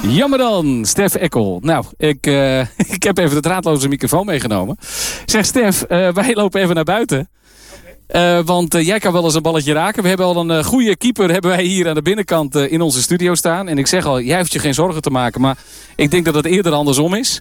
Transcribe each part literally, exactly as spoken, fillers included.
Jammer dan, Stef Eckel. Nou, ik, uh, ik heb even de draadloze microfoon meegenomen. Zeg Stef, uh, wij lopen even naar buiten. Uh, want uh, jij kan wel eens een balletje raken. We hebben al een uh, goede keeper hebben wij hier aan de binnenkant uh, in onze studio staan. En ik zeg al, jij hoeft je geen zorgen te maken. Maar ik denk dat het eerder andersom is.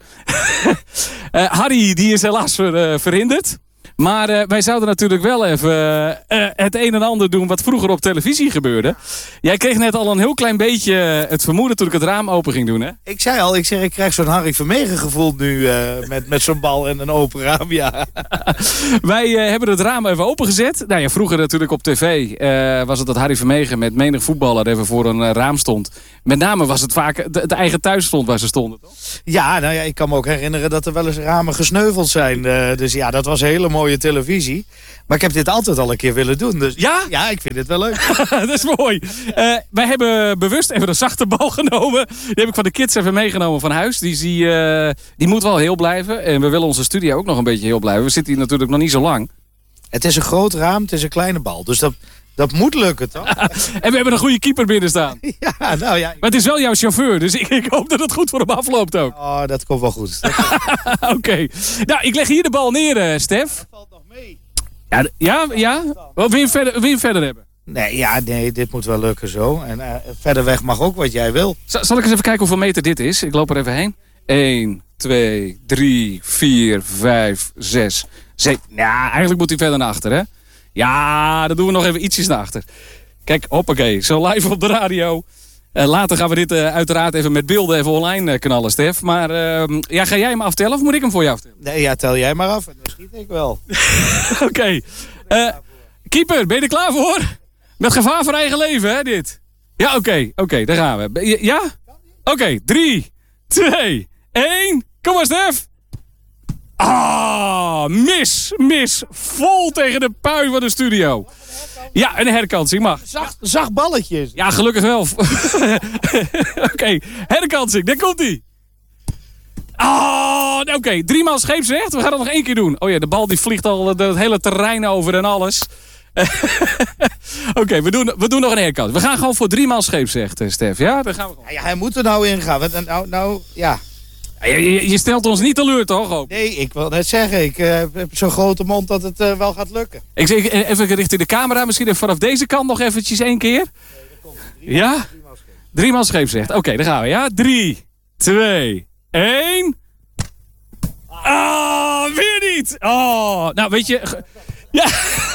uh, Harry die is helaas ver, uh, verhinderd. Maar uh, wij zouden natuurlijk wel even uh, uh, het een en ander doen wat vroeger op televisie gebeurde. Jij kreeg net al een heel klein beetje het vermoeden toen ik het raam open ging doen, hè? Ik zei al, ik zeg, ik krijg zo'n Harry Vermegen gevoel nu uh, met, met zo'n bal en een open raam, ja. Wij uh, hebben het raam even opengezet. Nou ja, vroeger natuurlijk op tv uh, was het dat Harry Vermegen met menig voetballer even voor een uh, raam stond. Met name was het vaak de, de eigen thuisstond waar ze stonden, toch? Ja, nou ja, ik kan me ook herinneren dat er wel eens ramen gesneuveld zijn. Uh, dus ja, dat was een hele mooie televisie. Maar ik heb dit altijd al een keer willen doen. Dus ja? Ja, ik vind het wel leuk. Dat is mooi. Uh, wij hebben bewust even een zachte bal genomen. Die heb ik van de kids even meegenomen van huis. Die, die, uh, die moet wel heel blijven. En we willen onze studio ook nog een beetje heel blijven. We zitten hier natuurlijk nog niet zo lang. Het is een groot raam, het is een kleine bal. Dus dat, dat moet lukken, toch? En we hebben een goede keeper binnen staan. Ja, nou ja. Maar het is wel jouw chauffeur. Dus ik, ik hoop dat het goed voor hem afloopt ook. Oh, dat komt wel goed. Oké. Okay. Nou, ik leg hier de bal neer, uh, Stef. Dat valt nog mee. Ja, ja, ja? Wil je hem verder, wil je hem verder hebben? Nee, ja, nee, dit moet wel lukken zo. En uh, verder weg mag ook wat jij wil. Zal, zal ik eens even kijken hoeveel meter dit is? Ik loop er even heen. één, twee, drie, vier, vijf, zes, zeven. Ja, eigenlijk moet hij verder naar achter, hè? Ja, dan doen we nog even ietsjes naar achter. Kijk, hoppakee. Zo live op de radio. Uh, later gaan we dit uh, uiteraard even met beelden even online uh, knallen, Stef. Maar uh, ja, ga jij hem aftellen of moet ik hem voor jou aftellen? Nee, ja, tel jij maar af en dan schiet ik wel. Oké. Okay. Uh, keeper, ben je er klaar voor? Met gevaar voor eigen leven, hè, dit? Ja, oké. Okay, oké, okay, daar gaan we. Ja? Oké, okay, drie, twee, één. Kom maar, Stef. Ah, mis, mis. Vol tegen de pui van de studio. Ja, een herkansing mag. Zacht, zacht balletje. Ja, gelukkig wel. Oké, okay, herkansing. Daar komt hij. Ah, oké. Okay. Driemaal scheepsrecht. We gaan het nog één keer doen. Oh ja, de bal die vliegt al het hele terrein over en alles. Oké, okay, we, doen, we doen nog een herkansing. We gaan gewoon voor driemaal scheepsrecht, Stef. Ja, dan gaan we gewoon. Ja, hij moet er nou in gaan. Nou, nou, ja. Je, je, je stelt ons niet teleur, toch? Ook? Nee, ik wil net zeggen. Ik uh, heb zo'n grote mond dat het uh, wel gaat lukken. Ik zeg even richting de camera. Misschien even vanaf deze kant nog eventjes één keer. Nee, dat komt. Drie ja? Drie Driemaal scheepsrecht. Oké, okay, daar gaan we. Ja, drie, twee, één. Ah, oh, weer niet. Oh, nou weet je... Ja,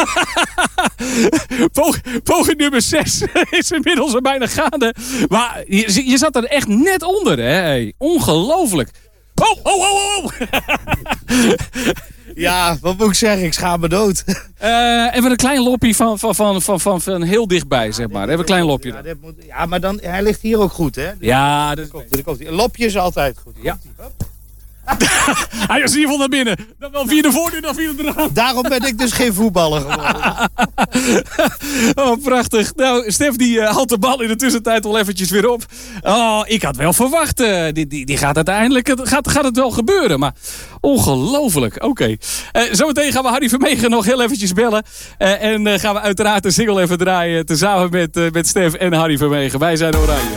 poging nummer zes is inmiddels al bijna gaande. Maar je, je zat er echt net onder, hè? Ongelooflijk. Oh, oh, oh, oh. Ja, wat moet ik zeggen? Ik schaam me dood. Uh, even een klein lopje van, van, van, van, van, van heel dichtbij, zeg maar. Even een klein lopje. Ja, dit moet, ja, maar dan, hij ligt hier ook goed, hè? Ja, dat komt. Een lopje is altijd goed. Ja. Hij is in ieder geval naar binnen. Dan wel via de voordeur, dan via de raam. Daarom ben ik dus geen voetballer geworden. Oh, prachtig. Nou, Stef die uh, haalt de bal in de tussentijd wel eventjes weer op. Oh, ik had wel verwacht. Uh, die, die, die gaat uiteindelijk, gaat, gaat het wel gebeuren. Maar ongelooflijk. Oké. Okay. Uh, zometeen gaan we Harry Vermegen nog heel eventjes bellen. Uh, en uh, gaan we uiteraard de single even draaien. Tezamen met, uh, met Stef en Harry Vermegen. Wij zijn Oranje.